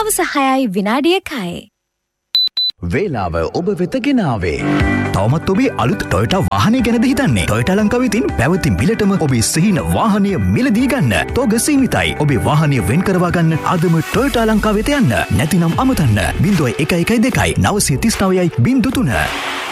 හවස 6:06. වේලාව ඔබ වෙත ගෙනාවේ. තවමත් ඔබේ අලුත් ටොයොටා වාහනය ගැනද හිතන්නේ? ටොයොටා ලංකාවේ තියෙන පැවති මිලටම ඔබේ සිහින වාහනය මිලදී ගන්න. තෝග සීමිතයි. ඔබේ වාහනය වෙන් කරවා ගන්න අදම ටොයොටා ලංකාවට යන්න. නැතිනම් අමතන්න 0112 939 03.